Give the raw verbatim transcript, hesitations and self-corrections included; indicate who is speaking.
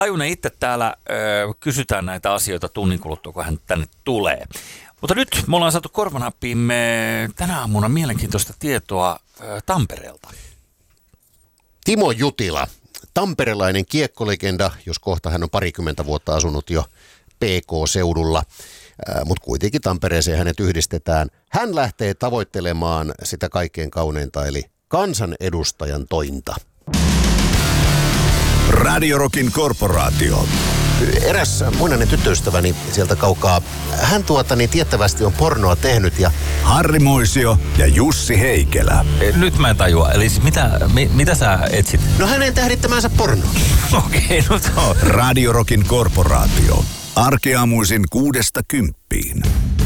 Speaker 1: Ajunen itse täällä ö, kysytään näitä asioita tunnin kuluttua, kun hän tänne tulee. Mutta nyt me ollaan saatu korvanappiimme tänä aamuna mielenkiintoista tietoa ö, Tampereelta.
Speaker 2: Timo Jutila, tamperelainen kiekkolegenda, jos kohta hän on parikymmentä vuotta asunut jo P K-seudulla, mutta kuitenkin Tampereeseen hänet yhdistetään. Hän lähtee tavoittelemaan sitä kaikkein kauneinta, eli kansanedustajan tointa.
Speaker 3: Radio Rockin korporaatio.
Speaker 2: Eräs muinainen tyttöystäväni sieltä kaukaa, hän tuota niin tiettävästi on pornoa tehnyt ja...
Speaker 3: Harri Moisio ja Jussi Heikelä.
Speaker 1: Nyt mä en tajua, eli siis mitä, mi, mitä sä etsit?
Speaker 2: No hänen tähdittämänsä porno.
Speaker 1: Okei, okay, no se on.
Speaker 3: Radio Rockin korporaatio. Arkeaamuisin kuudesta kymppiin.